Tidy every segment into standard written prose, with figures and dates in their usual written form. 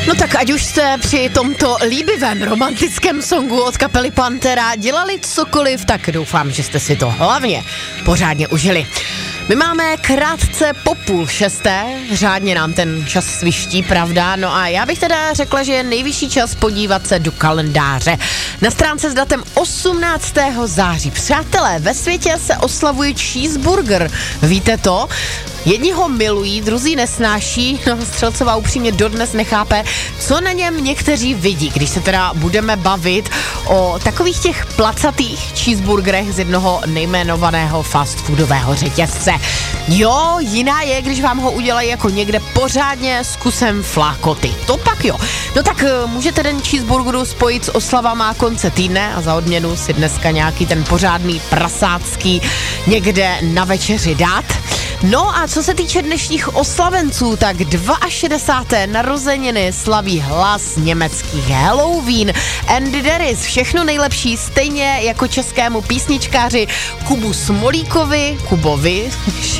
No tak ať už jste při tomto líbivém romantickém songu od kapely Pantera dělali cokoliv, tak doufám, že jste si to hlavně pořádně užili. My máme krátce po 5:30, řádně nám ten čas sviští, pravda? No a já bych teda řekla, že je nejvyšší čas podívat se do kalendáře. Na stránce s datem 18. září. Přátelé, ve světě se oslavuje cheeseburger. Víte to? Jedni ho milují, druzí nesnáší, no Střelcová upřímně dodnes nechápe, co na něm někteří vidí, když se teda budeme bavit o takových těch placatých cheeseburgerech z jednoho nejmenovaného fast foodového řetězce. Jo, jiná je, když vám ho udělají jako někde pořádně s kusem flákoty. To pak jo. No tak můžete den cheeseburgeru spojit s oslavama konce týdne a za odměnu si dneska nějaký ten pořádný prasácký někde na večeři dát. No a co se týče dnešních oslavenců, tak 62. narozeniny slaví hlas německých Halloween. Andy Deris, všechno nejlepší, stejně jako českému písničkáři Kubu Smolíkovi, Kubovi,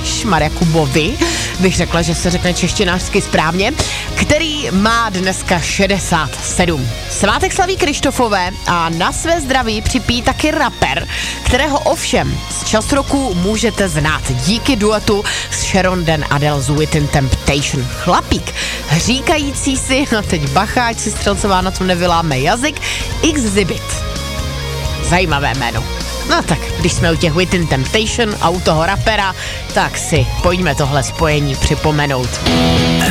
bych řekla, že se řekne češtinářsky správně, který má dneska 67. Svátek slaví Krištofové a na své zdraví připíjí taky rapper, kterého ovšem z čas roku můžete znát díky duetu s Sharon Dan Adele z Within Temptation. Chlapík, říkající si, no teď bacha, ať si Střelcová na tom nevyláme jazyk, Exhibit. Zajímavé jméno. No tak, když jsme u těch Within Temptation a u toho rapera, tak si pojďme tohle spojení připomenout.